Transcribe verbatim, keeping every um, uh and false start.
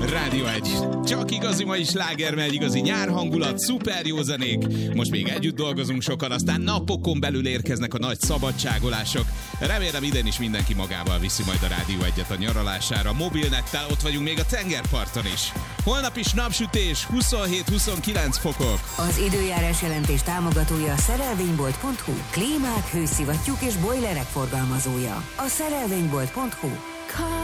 Rádió egy. Csak igazi mai sláger, mert igazi nyárhangulat, szuper jó zenék. Most még együtt dolgozunk sokan, aztán napokon belül érkeznek a nagy szabadságolások. Remélem idén is mindenki magával viszi majd a Rádió egyet a nyaralására. Mobilnettel ott vagyunk még a tengerparton is. Holnap is napsütés, huszonhét-huszonkilenc fokok. Az időjárás jelentés támogatója a szerelvénybolt pont hu. Klímák, hőszivattyúk és bojlerek forgalmazója. A szerelvénybolt pont hu.